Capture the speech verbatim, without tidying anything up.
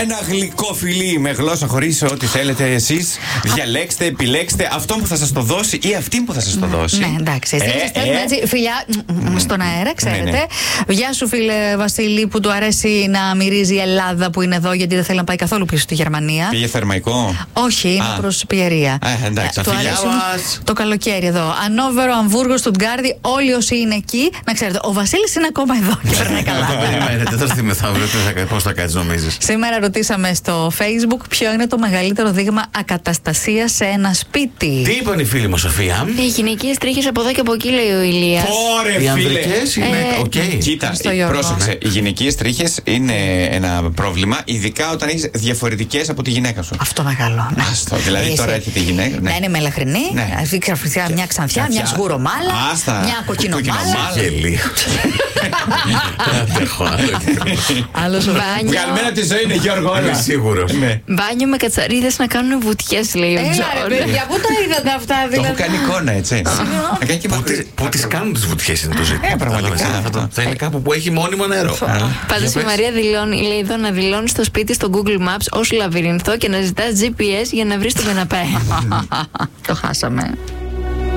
Ένα γλυκό φιλί με γλώσσα χωρίς ό,τι θέλετε εσείς. Διαλέξτε, επιλέξτε αυτό που θα σας το δώσει ή αυτή που θα σας το δώσει. Ναι, εντάξει. Εσείς Ε, στέλνουμε ε. έτσι φιλιά μ, μ, στον αέρα, ξέρετε. Ναι, ναι. Γεια σου, φίλε Βασίλη, που του αρέσει να μυρίζει η Ελλάδα που είναι εδώ, γιατί δεν θέλει να πάει καθόλου πίσω στη Γερμανία. Πήγε θερμαϊκό. Όχι, είναι Α. προς Πιερία. Ε, εντάξει, Του αφιλιά αρέσουν μας. το καλοκαίρι εδώ. Ανόβερο, Αμβούργο, Στουτγκάρδη, όλοι όσοι είναι εκεί, να ξέρετε, ο Βασίλης είναι ακόμα εδώ και περνάει καλά. Περιμένετε, θα έρθει μεθαύριο. Πώς θα κάτσεις, νομίζεις? Σήμερα ρωτήσαμε στο Facebook ποιο είναι το μεγαλύτερο δείγμα ακαταστασίας σε ένα σπίτι. Τι είπαν οι φίλοι μου, Σοφία? Οι γυναικείες τρίχες από εδώ και από εκεί, λέει ο Ηλίας. Ωρε Οι φίλε. ανδρικές είναι. Ε, Οκ. Κοίτα, Στο Γιώργο. πρόσεξε. Οι γυναικείες τρίχες είναι ένα πρόβλημα, ειδικά όταν έχεις διαφορετικές από τη γυναίκα σου. Αυτό μεγάλο. Ναι. Άστο, δηλαδή Είσαι- τώρα έρχεται η γυναίκα. Να είναι μελαχρινή, Ναι. ναι. ξαφνικά μια ξανθιά, μια Ξανθιά. σγουρομάλα, Άστα. μια κοκκινομάλα. Κοκκινομάλα. Γελίο. Δεν αντέχω άλλο. Άλλος Μπάνιο, Βγαλμένα τη ζωή είναι Γιώργο Είμαι όλα. σίγουρος. Ναι. μπάνιο με κατσαρίδες να κάνουν βουτιές, λέει ο Έλα ρε Τζόρ. παιδιά, πού τα είδατε αυτά Το έχω δηλαδή? κάνει εικόνα, έτσι. Να κάνει και Πού μακρύ- τις- Πού τις κάνουν τις βουτιές είναι το ζήτημα. Ε, πραγματικά. Κατάλαβες, αυτό. Θα είναι κάπου που έχει μόνιμο νερό. Πάντως η Μαρία δηλώνει, λέει εδώ, να δηλώνει στο σπίτι στο Google Maps ως λαβυρινθό και να ζητάς τζι πι ες για να βρεις τον καναπέ. Το χάσαμε.